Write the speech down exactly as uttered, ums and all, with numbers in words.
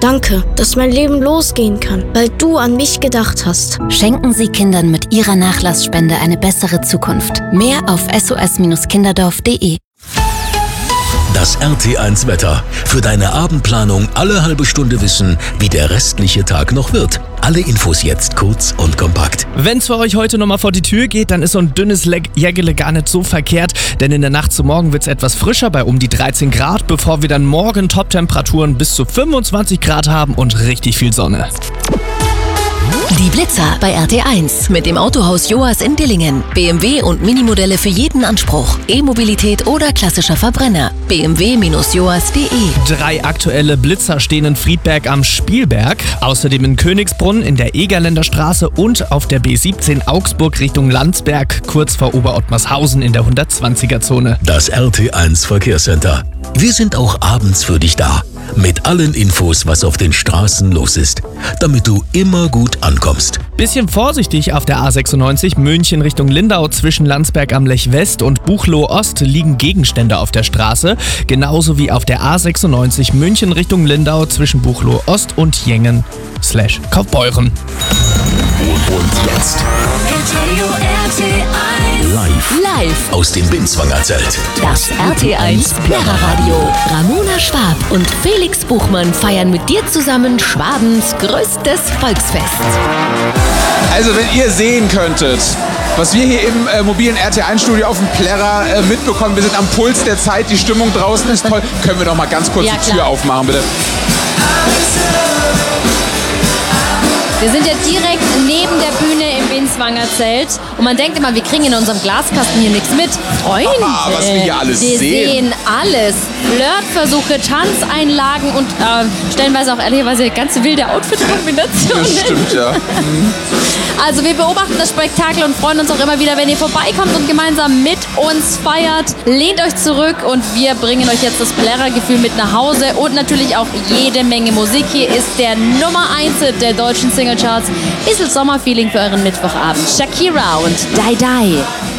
Danke, dass mein Leben losgehen kann, weil du an mich gedacht hast. Schenken Sie Kindern mit Ihrer Nachlassspende eine bessere Zukunft. Mehr auf s o s kinderdorf punkt d e. Das R T eins Wetter. Für deine Abendplanung alle halbe Stunde wissen, wie der restliche Tag noch wird. Alle Infos jetzt kurz und kompakt. Wenn's für euch heute nochmal vor die Tür geht, dann ist so ein dünnes Le- Jägerle gar nicht so verkehrt, denn in der Nacht zu morgen wird's etwas frischer bei um die dreizehn Grad, bevor wir dann morgen Top-Temperaturen bis zu fünfundzwanzig Grad haben und richtig viel Sonne. Die Blitzer bei R T eins mit dem Autohaus Joas in Dillingen. B M W und Minimodelle für jeden Anspruch. E-Mobilität oder klassischer Verbrenner. b m w Bindestrich joas punkt d e. Drei aktuelle Blitzer stehen in Friedberg am Spielberg, außerdem in Königsbrunn, in der Egerländer Straße und auf der B siebzehn Augsburg Richtung Landsberg, kurz vor Oberottmarshausen in der hundertzwanziger Zone. Das R T eins Verkehrscenter. Wir sind auch abends für dich da. Mit allen Infos, was auf den Straßen los ist, damit du immer gut ankommst. Bisschen vorsichtig auf der A sechsundneunzig München Richtung Lindau zwischen Landsberg am Lech West und Buchloe Ost liegen Gegenstände auf der Straße, genauso wie auf der A sechsundneunzig München Richtung Lindau zwischen Buchloe Ost und Jengen slash Kaufbeuren. Und jetzt live, Live aus dem Binswanger Zelt. das R T eins Plärreradio. Ramona Schwab und Felix Buchmann feiern mit dir zusammen Schwabens größtes Volksfest. Also wenn ihr sehen könntet, was wir hier im äh, mobilen R T eins Studio auf dem Plärrer äh, mitbekommen, wir sind am Puls der Zeit, die Stimmung draußen ist toll. Können wir doch mal ganz kurz Ja, die Tür klar. aufmachen, bitte? Wir sind ja direkt neben der Bühne im Binswanger Zelt und man denkt immer, wir kriegen in unserem Glaskasten hier nichts mit. Freunde, Ah, was wir hier alles wir sehen. sehen alles. Flirtversuche, Tanzeinlagen und äh, stellenweise auch ehrlicherweise ganz wilde Outfit-Kombinationen. Das stimmt, ja. Also wir beobachten das Spektakel und freuen uns auch immer wieder, wenn ihr vorbeikommt und gemeinsam mit uns feiert. Lehnt euch zurück und wir bringen euch jetzt das Plärrer-Gefühl mit nach Hause und natürlich auch jede Menge Musik. Hier ist der Nummer eins der deutschen Singlecharts. Bisschen Sommerfeeling für euren Mittwochabend. Shakira und Die Die.